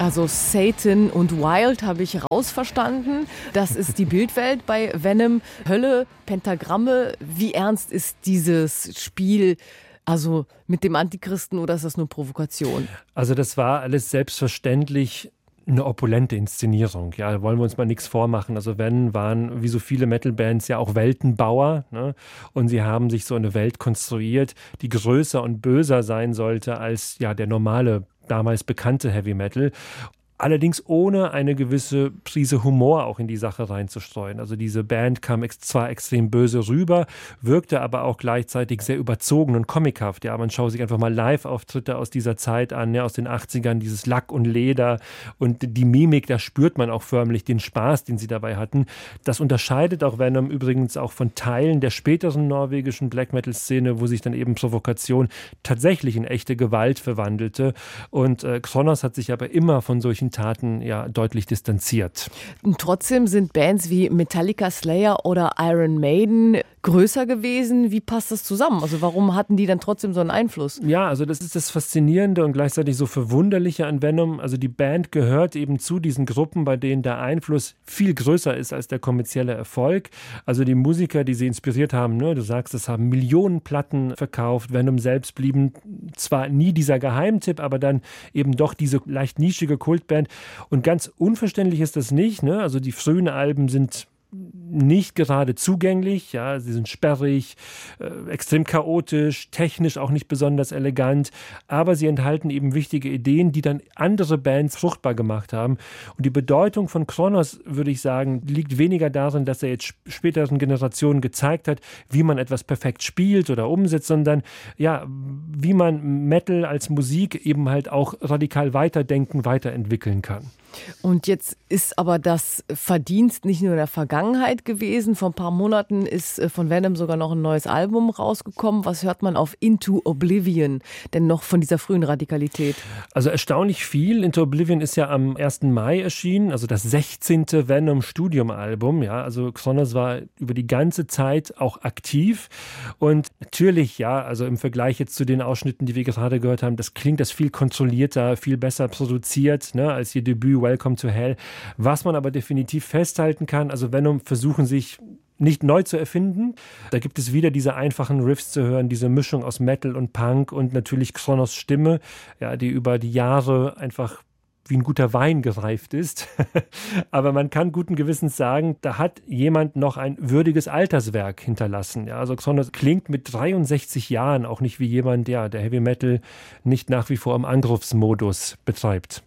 Also Satan und Wild habe ich rausverstanden. Das ist die Bildwelt bei Venom. Hölle, Pentagramme. Wie ernst ist dieses Spiel? Also mit dem Antichristen, oder ist das nur Provokation? Also das war alles selbstverständlich eine opulente Inszenierung. Ja, da wollen wir uns mal nichts vormachen. Also Venom waren, wie so viele Metal-Bands, ja auch Weltenbauer, ne? Und sie haben sich so eine Welt konstruiert, die größer und böser sein sollte als ja der normale, damals bekannte Heavy Metal. Allerdings ohne eine gewisse Prise Humor auch in die Sache reinzustreuen. Also diese Band kam zwar extrem böse rüber, wirkte aber auch gleichzeitig sehr überzogen und comichaft. Ja, man schaut sich einfach mal Live-Auftritte aus dieser Zeit an, ja, aus den 80ern, dieses Lack und Leder und die Mimik, da spürt man auch förmlich den Spaß, den sie dabei hatten. Das unterscheidet auch Venom übrigens auch von Teilen der späteren norwegischen Black-Metal-Szene, wo sich dann eben Provokation tatsächlich in echte Gewalt verwandelte. Und Kronos hat sich aber immer von solchen Taten ja deutlich distanziert. Und trotzdem sind Bands wie Metallica, Slayer oder Iron Maiden größer gewesen. Wie passt das zusammen? Also warum hatten die dann trotzdem so einen Einfluss? Ja, also das ist das Faszinierende und gleichzeitig so Verwunderliche an Venom. Also die Band gehört eben zu diesen Gruppen, bei denen der Einfluss viel größer ist als der kommerzielle Erfolg. Also die Musiker, die sie inspiriert haben, ne, du sagst, es haben Millionen Platten verkauft. Venom selbst blieben zwar nie dieser Geheimtipp, aber dann eben doch diese leicht nischige Kultband. Und ganz unverständlich ist das nicht, ne? Also die frühen Alben sind nicht gerade zugänglich, ja, sie sind sperrig, extrem chaotisch, technisch auch nicht besonders elegant, aber sie enthalten eben wichtige Ideen, die dann andere Bands fruchtbar gemacht haben. Und die Bedeutung von Kronos, würde ich sagen, liegt weniger darin, dass er jetzt späteren Generationen gezeigt hat, wie man etwas perfekt spielt oder umsetzt, sondern ja, wie man Metal als Musik eben halt auch radikal weiterdenken, weiterentwickeln kann. Und jetzt ist aber das Verdienst nicht nur in der Vergangenheit gewesen. Vor ein paar Monaten ist von Venom sogar noch ein neues Album rausgekommen. Was hört man auf Into Oblivion denn noch von dieser frühen Radikalität? Also erstaunlich viel. Into Oblivion ist ja am 1. Mai erschienen, also das 16. Venom-Studium-Album. Ja, also Kronos war über die ganze Zeit auch aktiv. Und natürlich, ja, also im Vergleich jetzt zu den Ausschnitten, die wir gerade gehört haben, das klingt das viel kontrollierter, viel besser produziert, ne, als ihr Debüt Welcome to Hell. Was man aber definitiv festhalten kann, also Venom versuchen sich nicht neu zu erfinden. Da gibt es wieder diese einfachen Riffs zu hören, diese Mischung aus Metal und Punk und natürlich Kronos Stimme, ja, die über die Jahre einfach wie ein guter Wein gereift ist. Aber man kann guten Gewissens sagen, da hat jemand noch ein würdiges Alterswerk hinterlassen. Ja, also Kronos klingt mit 63 Jahren auch nicht wie jemand, ja, der Heavy Metal nicht nach wie vor im Angriffsmodus betreibt.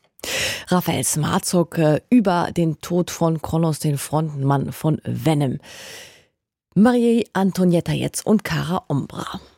Raphael Smarzok über den Tod von Kronos, den Frontmann von Venom. Marie Antonietta jetzt und Cara Ombra.